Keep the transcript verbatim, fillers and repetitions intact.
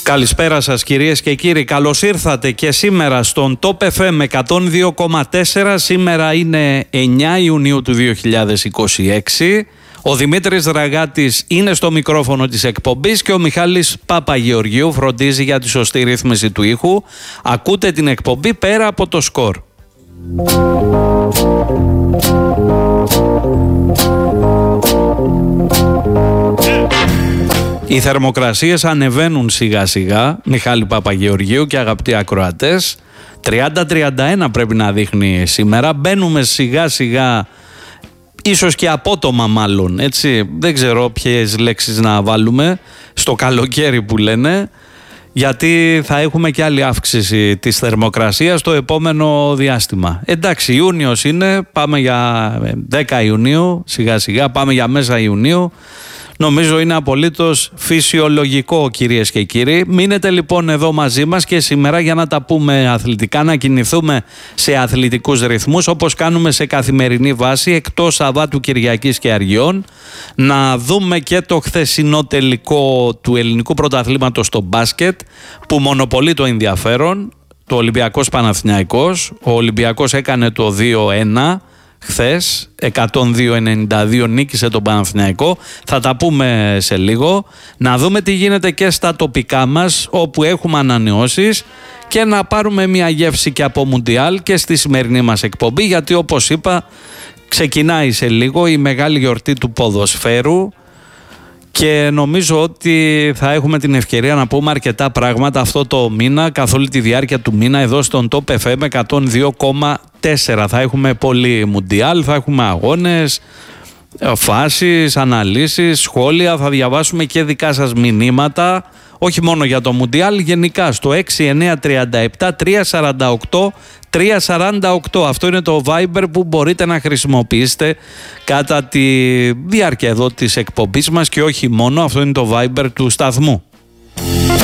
Καλησπέρα σας κυρίες και κύριοι. Καλώς ήρθατε και σήμερα στον Top εφ εμ εκατόν δύο κόμμα τέσσερα. Σήμερα είναι εννιά Ιουνίου του δύο χιλιάδες είκοσι έξι. Ο Δημήτρης Δραγάτης είναι στο μικρόφωνο της εκπομπής και ο Μιχάλης Παπαγεωργίου φροντίζει για τη σωστή ρύθμιση του ήχου. Ακούτε την εκπομπή Πέρα από το Σκορ. Οι θερμοκρασίες ανεβαίνουν σιγά σιγά, Μιχάλη Παπαγεωργίου και αγαπητοί ακροατές. τριάντα τριάντα ένα πρέπει να δείχνει σήμερα. Μπαίνουμε σιγά σιγά, ίσως και απότομα μάλλον, έτσι. Δεν ξέρω ποιες λέξεις να βάλουμε, στο καλοκαίρι που λένε, γιατί θα έχουμε και άλλη αύξηση της θερμοκρασίας το επόμενο διάστημα. Εντάξει, Ιούνιος είναι, πάμε για δέκα Ιουνίου, σιγά σιγά, πάμε για μέσα Ιουνίου. Νομίζω είναι απολύτως φυσιολογικό, κυρίες και κύριοι. Μείνετε λοιπόν εδώ μαζί μας και σήμερα για να τα πούμε αθλητικά, να κινηθούμε σε αθλητικούς ρυθμούς όπως κάνουμε σε καθημερινή βάση, εκτός Σαββάτου, Κυριακής και Αργιών. Να δούμε και το χθεσινό τελικό του ελληνικού πρωταθλήματος στο μπάσκετ που μονοπολεί το ενδιαφέρον, το Ολυμπιακός Παναθηναϊκός. Ο Ολυμπιακός έκανε το δύο ένα. Χθες εκατόν δύο ενενήντα δύο νίκησε τον Παναθηναϊκό. Θα τα πούμε σε λίγο. Να δούμε τι γίνεται και στα τοπικά μας όπου έχουμε ανανεώσεις και να πάρουμε μια γεύση και από Μουντιάλ και στη σημερινή μας εκπομπή, γιατί όπως είπα ξεκινάει σε λίγο η μεγάλη γιορτή του ποδοσφαίρου και νομίζω ότι θα έχουμε την ευκαιρία να πούμε αρκετά πράγματα αυτό το μήνα, καθ' όλη τη διάρκεια του μήνα εδώ στον Top εφ εμ εκατόν δύο κόμμα τέσσερα. Θα έχουμε πολύ Μουντιάλ, θα έχουμε αγώνες, φάσεις, αναλύσεις, σχόλια, θα διαβάσουμε και δικά σας μηνύματα, όχι μόνο για το Μουντιάλ, γενικά στο έξι εννιά τριάντα επτά τριακόσια σαράντα οκτώ τριακόσια σαράντα οκτώ. Αυτό είναι το Viber που μπορείτε να χρησιμοποιήσετε κατά τη διάρκεια εδώ της εκπομπής μας και όχι μόνο, αυτό είναι το Viber του σταθμού.